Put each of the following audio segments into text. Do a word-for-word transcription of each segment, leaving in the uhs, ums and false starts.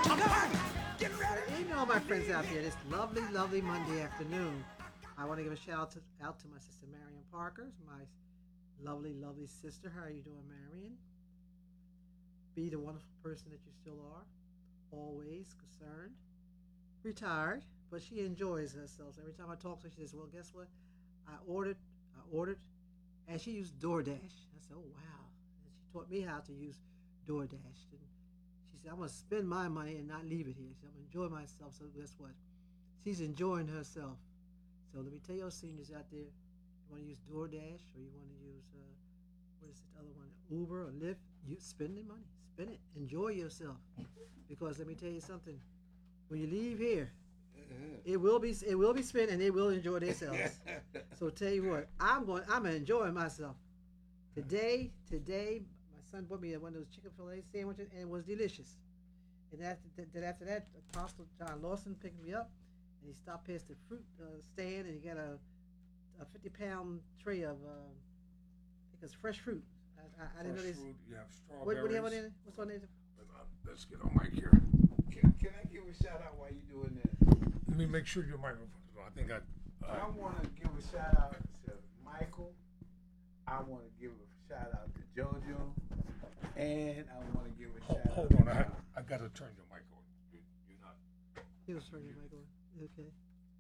Evening, all my friends out there. This lovely, lovely Monday afternoon. I want to give a shout out to, out to my sister Marion Parker, my lovely, lovely sister. How are you doing, Marion? Be the wonderful person that you still are. Always concerned, retired, but she enjoys herself. Every time I talk to her, she says, "Well, guess what? I ordered, I ordered, and she used DoorDash." I said, "Oh wow!" And she taught me how to use DoorDash. And she said, "I'm gonna spend my money and not leave it here. She said, I'm gonna enjoy myself." So guess what? She's enjoying herself. So let me tell your seniors out there, you want to use DoorDash or you want to use uh, what is the other one, Uber or Lyft? You spend the money, spend it, enjoy yourself. Because let me tell you something, when you leave here, it will be it will be spent and they will enjoy themselves. So tell you what, I'm going, I'm enjoying myself. Today, today, my son bought me one of those chicken fillet sandwiches and it was delicious. And after, then after that, Apostle John Lawson picked me up and he stopped past the fruit uh, stand and he got a, a fifty pound tray of, uh, I think it's fresh fruit. I, I, I didn't know Fresh this. fruit, you have strawberries. What, what do you have on there? What's on there? Let's get on mic here. Can, can I give a shout out while you doing that? Let me make sure your microphone is on. I think I. I Uh, want to give a shout out to Michael. I want to give a shout out to JoJo, and I want to give a hold, shout hold out. on, I, to I got to turn your mic on. You, you're not. He was turning the mic on. Okay.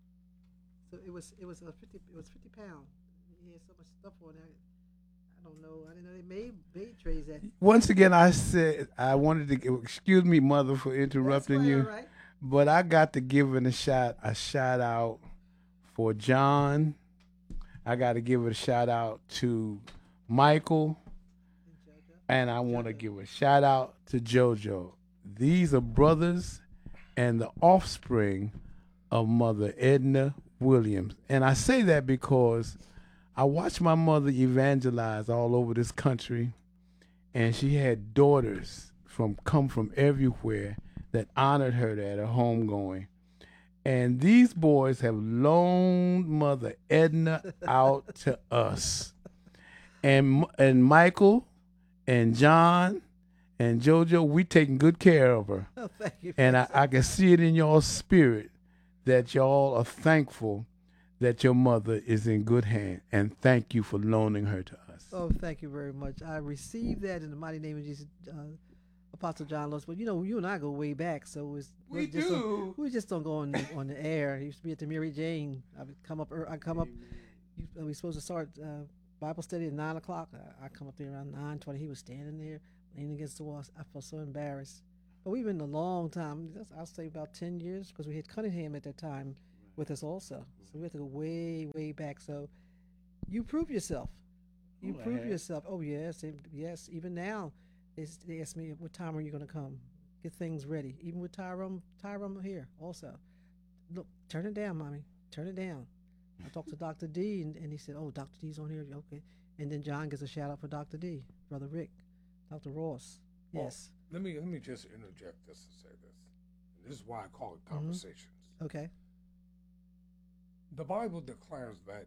So it was it was a fifty it was fifty pounds. He had so much stuff on there. I don't know. I didn't know they made made trays that. Once again, I said I wanted to give, excuse me, mother, for interrupting That's you, quite all right. but I got to give it a shout a shout out for John. I got to give it a shout out to Michael, and I want to give a shout out to JoJo. These are brothers and the offspring of Mother Edna Williams. And I say that because I watched my mother evangelize all over this country, and she had daughters from come from everywhere that honored her at her homegoing. And these boys have loaned Mother Edna out to us. And and Michael and John and JoJo, we taking good care of her. Oh, thank you. And I, I can see it in your spirit that y'all are thankful that your mother is in good hands. And thank you for loaning her to us. Oh, thank you very much. I received that in the mighty name of Jesus, uh, Apostle John Lewis. But you know, you and I go way back, so it's We just do. Don't, we just don't go on the, on the air. It used to be at the Mary Jane. I would come up. I come up. You, uh, we supposed to start uh, Bible study at nine o'clock. I, I come up there around nine twenty. He was standing there, leaning against the wall. I felt so embarrassed. But we've been a long time. I'll say about ten years because we had Cunningham at that time with us also. So we have to go way, way back. So you prove yourself. You Oh, I prove have. yourself. Oh yes, and yes. Even now, they, s- they ask me what time are you going to come? Get things ready. Even with Tyrone, Tyrone here also. Look, turn it down, mommy. Turn it down. I talked to Doctor D, and, and he said, "Oh, Doctor D's on here. Okay." And then John gives a shout out for Doctor D, Brother Rick, Doctor Ross. Well, Yes. let me let me just interject this and say this. And this is why I call it Mm-hmm. conversations. Okay. The Bible declares that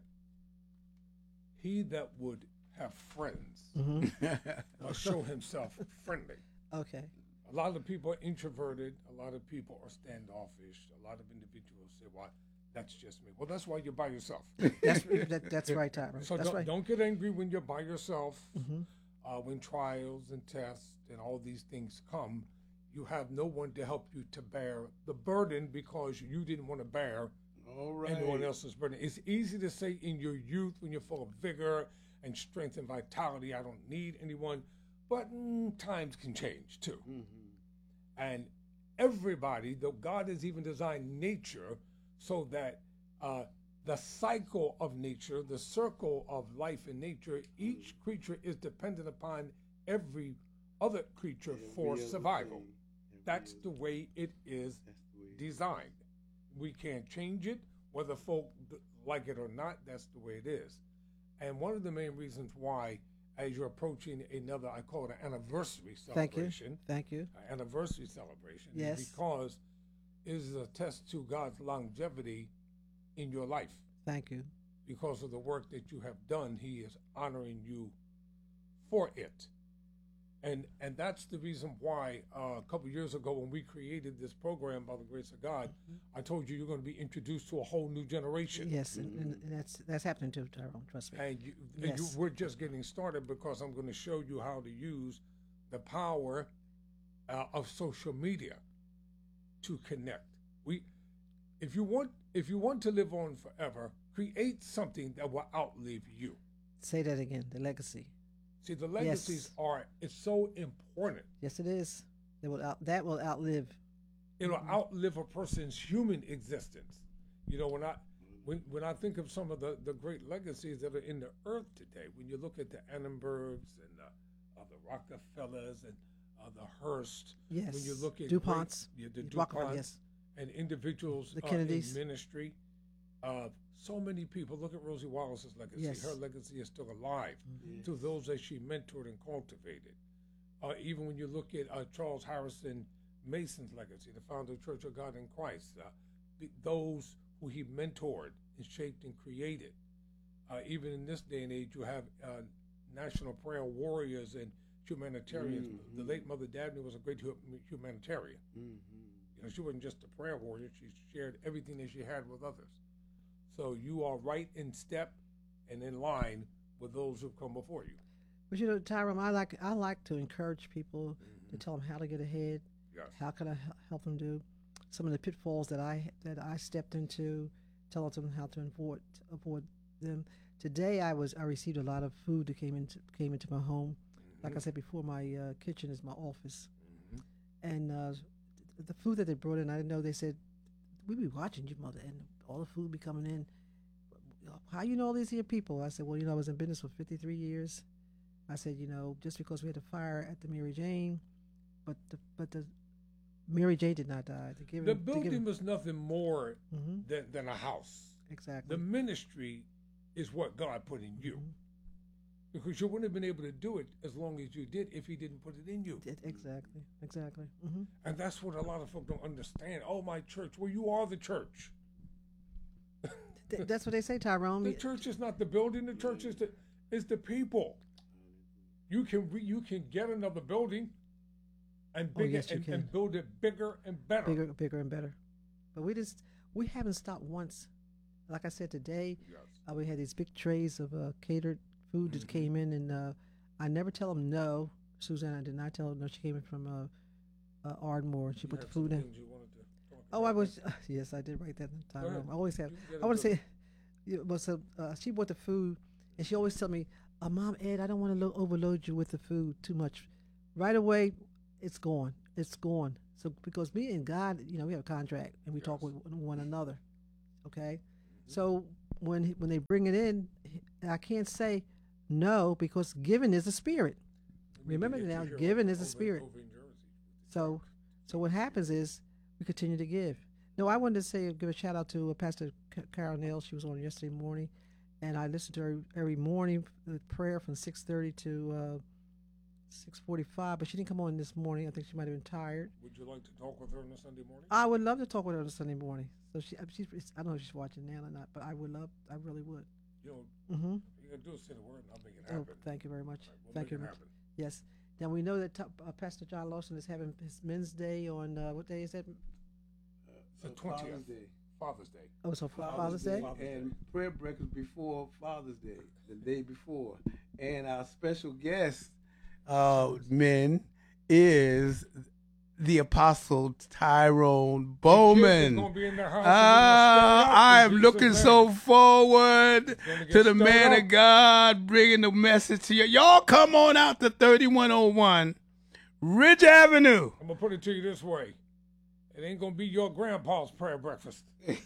he that would have friends Mm-hmm. must show himself friendly. Okay. A lot of people are introverted. A lot of people are standoffish. A lot of individuals say, "Well, that's just me." Well, that's why you're by yourself. That's that, that's right, Tyrone. So That's don't, right. don't get angry when you're by yourself. Mhm. Uh, when trials and tests and all these things come, you have no one to help you to bear the burden because you didn't want to bear All right. anyone else's burden. It's easy to say in your youth when you're full of vigor and strength and vitality, "I don't need anyone," but mm, times can change too. And everybody, though God has even designed nature so that uh, the cycle of nature, the circle of life in nature, each creature is dependent upon every other creature for survival. That's the way it is designed. We can't change it, whether folk th- like it or not. That's the way it is. And one of the main reasons why, as you're approaching another, I call it an anniversary Thank you. celebration, Thank you. uh, anniversary celebration, is Yes. because it is a test to God's longevity in your life. Thank you. Because of the work that you have done, He is honoring you for it. And and that's the reason why uh, a couple years ago when we created this program by the grace of God, Mm-hmm. I told you you're going to be introduced to a whole new generation. Yes, and, and that's that's happening too, Tyrone. Trust me. And, you, and you, Yes. we're just getting started because I'm going to show you how to use the power uh, of social media to connect. We, if you want, if you want to live on forever, create something that will outlive you. Say that again. The legacy. See, the legacies Yes. are it's so important. Yes, it is. That will out, that will outlive. It'll Mm-hmm. outlive a person's human existence. You know, when I when when I think of some of the, the great legacies that are in the earth today, when you look at the Annenbergs and the, uh, the Rockefellers and uh, the Hearst, Yes. when you look at DuPonts. great, yeah, the Rockefeller, DuPonts yes. and individuals The uh, Kennedys. in ministry, uh, so many people. Look at Rosie Wallace's legacy. Yes. Her legacy is still alive Yes. to those that she mentored and cultivated. Uh, even when you look at uh, Charles Harrison Mason's legacy, the founder of Church of God in Christ, uh, be- those who he mentored and shaped and created. Uh, even in this day and age, you have uh, national prayer warriors and humanitarians. Mhm. The late Mother Dabney was a great hu- humanitarian. Mhm. You know, she wasn't just a prayer warrior; she shared everything that she had with others. So you are right in step and in line with those who've come before you. But you know, Tyrone, I like I like to encourage people to tell them how to get ahead. Yes. How can I hel- help them do some of the pitfalls that I that I stepped into? Tell them how to avoid avoid them. Today, I was I received a lot of food that came into came into my home. Like I said before, my uh, kitchen is my office, Mhm. and uh, th- the food that they brought in, I didn't know. They said we be watching you, mother, and all the food be coming in. How you know all these here people? I said, well, you know, I was in business for fifty-three years. I said, you know, just because we had a fire at the Mary Jane, but the but the Mary Jane did not die. The, giving, The building was nothing more hmm than, than a house. exactly. The ministry is what God put in you. Mhm. Because you wouldn't have been able to do it as long as you did if he didn't put it in you. It- exactly, exactly. hmm And that's what a lot of folk don't understand. Oh, my church. Well, you are the church. Th- that's what they say, Tyrone. The church is not the building. The church is the is the people. You can re, you can get another building and Oh, bigger yes, you and, can. and build it bigger and better. Bigger, bigger, and better. But we just we haven't stopped once. Like I said today, Yes. uh, we had these big trays of uh, catered food that Mhm. came in, and uh, I never tell them no. Susanna did not tell them no. She came in from uh, uh, Ardmore. She You put the had some food in. things you wanted to talk Oh, I about. was yes, I did write that in Go ahead. time. I always have. You can get I want into to it. say, you know, so uh, she bought the food, and she always tell me, uh, "Mom, Ed, I don't want to lo- overload you with the food too much." Right away, it's gone. It's gone. So because me and God, you know, we have a contract, and we talk Yes. with one another. Okay, so when he- when they bring it in, he- I can't say no because giving is a spirit. We need to Remember get you now, here giving over- is a over- spirit. over in Jersey. So, so what happens is we continue to give. No, I wanted to say give a shout out to uh, Pastor C- Carol Nail. She was on yesterday morning, and I listened to her every morning with prayer from six thirty to uh, six forty-five. But she didn't come on this morning. I think she might have been tired. Would you like to talk with her on a Sunday morning? I would love to talk with her on Sunday morning. So she, uh, she's, I don't know if she's watching now or not, but I would love, I really would. You know, Mm-hmm. you gotta do is say the word and I'll make it Oh, happen. thank you very much. Right, we'll Thank make you it very much. happen. Yes. Now we know that top, uh, Pastor John Lawson is having his Men's Day on uh, what day is that? It's the twentieth. Father's Day. Oh, so for Father's Day. And prayer breakfast before Father's Day, the day before. And our special guest, uh, men, is the Apostle Tyrone The kids is Bowman. gonna be in their house. Ah, I am looking so forward Gonna get to the stirred man up. of God bringing the message to you. Y'all come on out to thirty-one oh one Ridge Avenue. I'm gonna put it to you this way. It ain't gonna be your grandpa's prayer breakfast.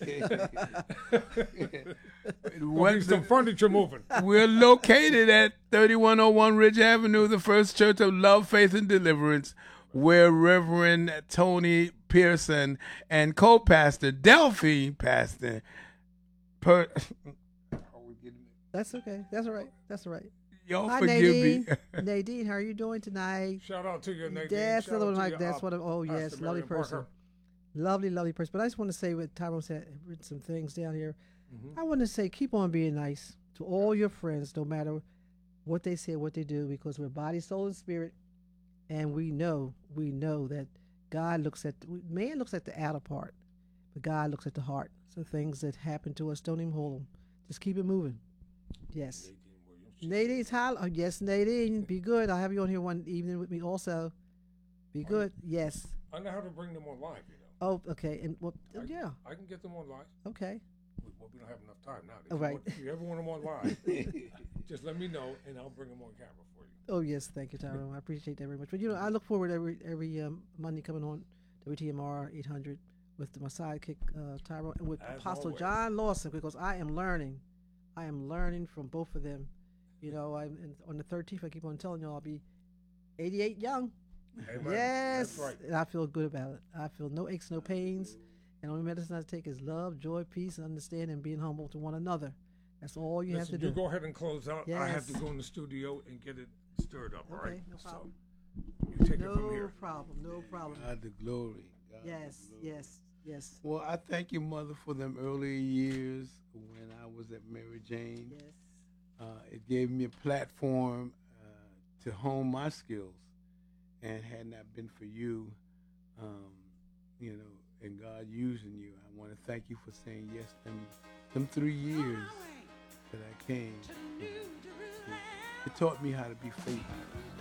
Gonna What be some the- furniture moving. We're located at thirty-one oh one Ridge Avenue, the First Church of Love, Faith, and Deliverance, where Reverend Tony Pearson and co-pastor Delphi Pastor. Per- That's okay. That's all right. That's all right. Y'all Hi, forgive Nadine. me. Nadine, how are you doing tonight? Shout out to you, Nadine. That's Shout another out one to like your, that's uh, what. a- Oh Pastor yes, lovely Marion person, Parker. lovely, lovely person. But I just want to say what Tyrone said. Written some things down here. Mhm. I want to say keep on being nice to all your friends, no matter what they say, what they do, because we're body, soul, and spirit. and we know, we know that God looks at man looks at the outer part, but God looks at the heart. So things that happen to us, don't even hold them. Just keep it moving. Yes. Nadine Williams. Nadine's holla. Oh, yes, Nadine. Be good. I'll have you on here one evening with me also. Be good. Yes. I know how to bring them on live, you know. Oh, okay. And well, I, yeah. I can get them on live. Okay. We, well, we don't have enough time now. If, Oh, you, right. want, if you ever want them on live, just let me know and I'll bring them on camera for you. Oh, yes. Thank you, Tyrone. I appreciate that very much. But you know, I look forward every every um, Monday coming on W T M R eight hundred with my sidekick uh, Tyrone and with As Apostle always. John Lawson because I am learning. I am learning from both of them. You know, I'm and on the thirteenth. I keep on telling you, I'll be eighty-eight young. Amen. Yes, That's right. and I feel good about it. I feel no aches, no pains, and only medicine I take is love, joy, peace, and understanding, and being humble to one another. That's all you Listen, have to you do. go ahead and close out. I have to Yes. go in the studio and get it stirred up, all Okay, right? no problem. So you take it from No here. problem, no problem. God the glory. God the Yes, glory. yes, yes, Well, I thank you, Mother, for them early years when I was at Mary Jane. yes. Uh, it gave me a platform uh, to hone my skills. And had not been for you, um, you know, and God using you, I want to thank you for saying yes them, them three years that I came. It taught me how to be faithful.